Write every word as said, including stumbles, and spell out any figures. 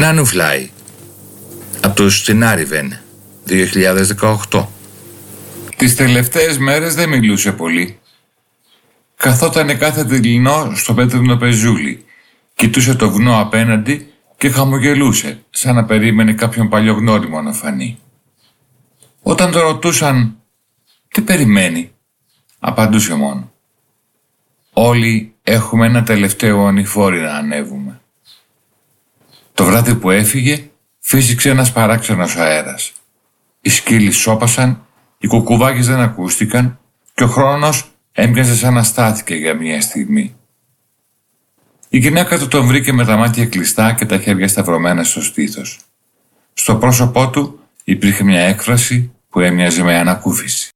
Νάνουφλάι από τους Τσινάριβεν δύο χιλιάδες δεκαοκτώ. Τις τελευταίες μέρες δεν μιλούσε πολύ. Καθότανε κάθε δειλινό στο πέτρινο πεζούλι, κοιτούσε το βουνό απέναντι και χαμογελούσε, σαν να περίμενε κάποιον παλιογνώριμο να φανεί. Όταν το ρωτούσαν τι περιμένει, απαντούσε μόνο: «Όλοι έχουμε ένα τελευταίο ονειφόρι να ανέβουμε». Το βράδυ που έφυγε, φύσηξε ένας παράξενος αέρας. Οι σκύλοι σώπασαν, οι κουκουβάκες δεν ακούστηκαν και ο χρόνος έμοιαζε σαν να στάθηκε για μια στιγμή. Η γυναίκα του τον βρήκε με τα μάτια κλειστά και τα χέρια σταυρωμένα στο στήθος. Στο πρόσωπό του υπήρχε μια έκφραση που έμοιαζε με ανακούφιση.